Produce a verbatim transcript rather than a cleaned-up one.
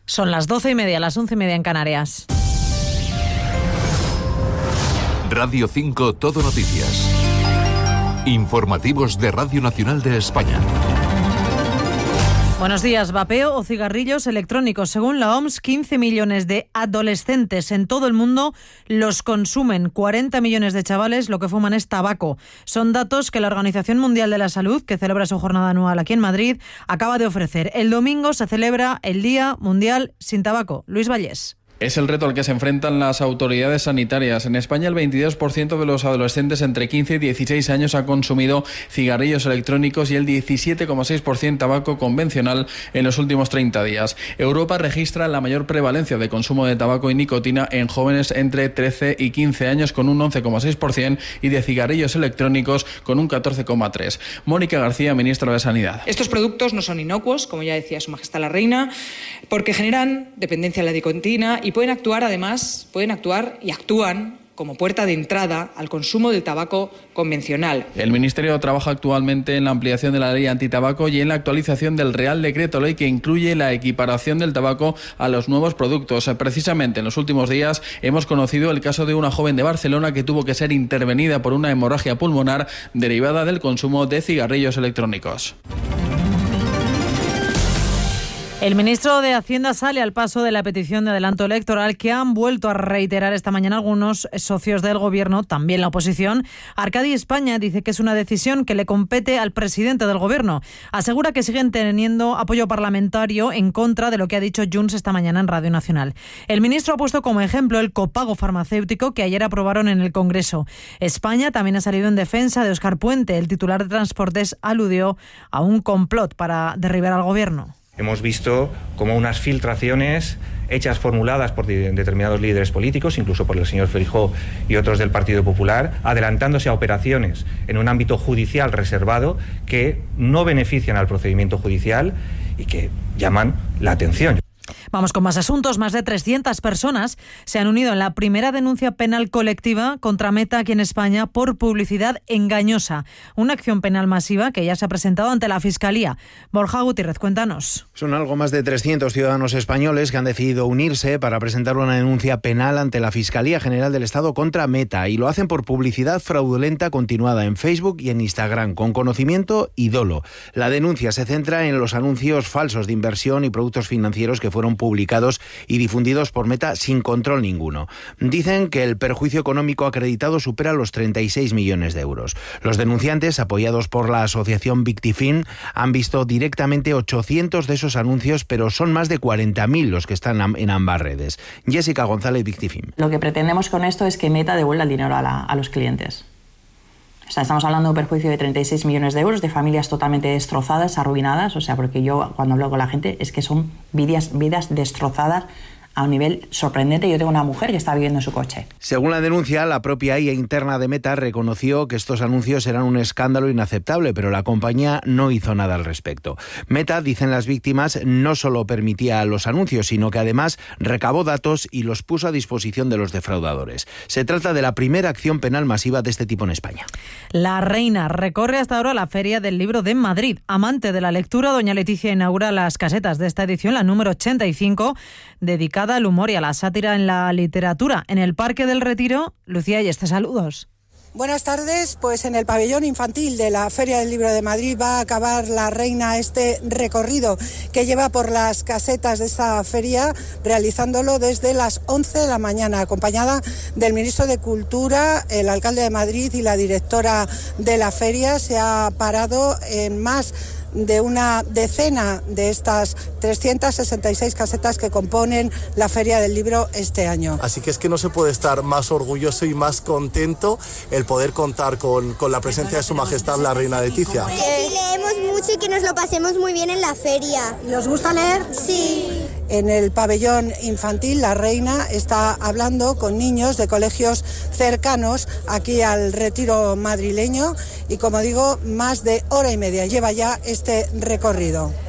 Son las doce y media, las once y media en Canarias. Radio cinco Todo Noticias. Informativos de Radio Nacional de España. Buenos días. Vapeo o cigarrillos electrónicos. Según la O M S, quince millones de adolescentes en todo el mundo los consumen. cuarenta millones de chavales lo que fuman es tabaco. Son datos que la Organización Mundial de la Salud, que celebra su jornada anual aquí en Madrid, acaba de ofrecer. El domingo se celebra el Día Mundial sin Tabaco. Luis Vallés. Es el reto al que se enfrentan las autoridades sanitarias. En España, el veintidós por ciento de los adolescentes entre quince y dieciséis años ha consumido cigarrillos electrónicos y el diecisiete coma seis por ciento tabaco convencional en los últimos treinta días. Europa registra la mayor prevalencia de consumo de tabaco y nicotina en jóvenes entre trece y quince años con un once coma seis por ciento y de cigarrillos electrónicos con un catorce coma tres por ciento. Mónica García, ministra de Sanidad. Estos productos no son inocuos, como ya decía Su Majestad la Reina, porque generan dependencia a la nicotina y pueden actuar, además, pueden actuar y actúan como puerta de entrada al consumo del tabaco convencional. El Ministerio trabaja actualmente en la ampliación de la ley antitabaco y en la actualización del Real Decreto Ley que incluye la equiparación del tabaco a los nuevos productos. Precisamente en los últimos días hemos conocido el caso de una joven de Barcelona que tuvo que ser intervenida por una hemorragia pulmonar derivada del consumo de cigarrillos electrónicos. El ministro de Hacienda sale al paso de la petición de adelanto electoral que han vuelto a reiterar esta mañana algunos socios del Gobierno, también la oposición. Arcadi España dice que es una decisión que le compete al presidente del Gobierno. Asegura que siguen teniendo apoyo parlamentario en contra de lo que ha dicho Junts esta mañana en Radio Nacional. El ministro ha puesto como ejemplo el copago farmacéutico que ayer aprobaron en el Congreso. España también ha salido en defensa de Óscar Puente. El titular de Transportes aludió a un complot para derribar al Gobierno. Hemos visto como unas filtraciones hechas, formuladas por determinados líderes políticos, incluso por el señor Feijóo y otros del Partido Popular, adelantándose a operaciones en un ámbito judicial reservado que no benefician al procedimiento judicial y que llaman la atención. Vamos con más asuntos. Más de trescientas personas se han unido en la primera denuncia penal colectiva contra Meta aquí en España por publicidad engañosa. Una acción penal masiva que ya se ha presentado ante la Fiscalía. Borja Gutiérrez, cuéntanos. Son algo más de trescientos ciudadanos españoles que han decidido unirse para presentar una denuncia penal ante la Fiscalía General del Estado contra Meta y lo hacen por publicidad fraudulenta continuada en Facebook y en Instagram, con conocimiento y dolo. La denuncia se centra en los anuncios falsos de inversión y productos financieros que fueron publicados y difundidos por Meta sin control ninguno. Dicen que el perjuicio económico acreditado supera los treinta y seis millones de euros. Los denunciantes, apoyados por la asociación Victifin, han visto directamente ochocientos de esos anuncios, pero son más de cuarenta mil los que están en ambas redes. Jessica González, Victifin. Lo que pretendemos con esto es que Meta devuelva el dinero a, la, a los clientes. O sea, estamos hablando de un perjuicio de treinta y seis millones de euros, de familias totalmente destrozadas, arruinadas. O sea, porque yo cuando hablo con la gente es que son vidas, vidas destrozadas a un nivel sorprendente. Yo tengo una mujer que está viviendo en su coche. Según la denuncia, la propia I A interna de Meta reconoció que estos anuncios eran un escándalo inaceptable, pero la compañía no hizo nada al respecto. Meta, dicen las víctimas, no solo permitía los anuncios, sino que además recabó datos y los puso a disposición de los defraudadores. Se trata de la primera acción penal masiva de este tipo en España. La Reina recorre hasta ahora la Feria del Libro de Madrid. Amante de la lectura, doña Leticia inaugura las casetas de esta edición, la número ochenta y cinco, dedicada al humor y a la sátira en la literatura. En el Parque del Retiro, Lucía Yeste, saludos. Buenas tardes. Pues en el pabellón infantil de la Feria del Libro de Madrid va a acabar la Reina este recorrido que lleva por las casetas de esta feria, realizándolo desde las once de la mañana, acompañada del ministro de Cultura, el alcalde de Madrid y la directora de la feria. Se ha parado en más de una decena de estas trescientas sesenta y seis casetas que componen la Feria del Libro este año. Así que es que no se puede estar más orgulloso y más contento el poder contar con, con la presencia de Su Majestad la Reina Leticia. Que leemos mucho y que nos lo pasemos muy bien en la feria. ¿Y os gusta leer? Sí. En el pabellón infantil, la Reina está hablando con niños de colegios cercanos aquí al Retiro madrileño y, como digo, más de hora y media lleva ya este recorrido.